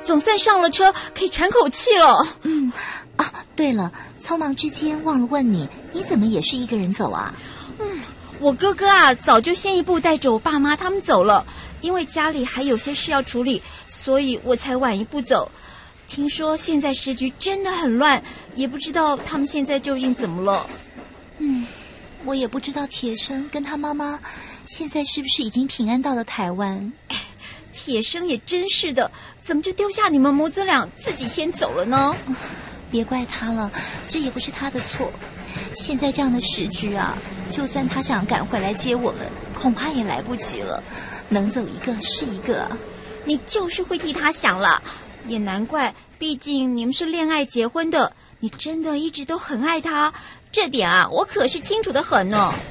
总算上了车，可以喘口气了。 对了，匆忙之间忘了问你怎么也是一个人走啊？ 我哥哥啊，早就先一步带着我爸妈他们走了，因为家里还有些事要处理，所以我才晚一步走。听说现在时局真的很乱，也不知道他们现在究竟怎么了。 我也不知道铁生跟他妈妈现在是不是已经平安到了台湾。 铁生也真是的，怎么就丢下你们母子俩自己先走了呢？ 别怪他了，这也不是他的错。现在这样的时局啊，就算他想赶回来接我们，恐怕也来不及了。能走一个是一个啊。 你就是会替他想了，也难怪，毕竟你们是恋爱结婚的，你真的一直都很爱他，这点啊，我可是清楚得很呢。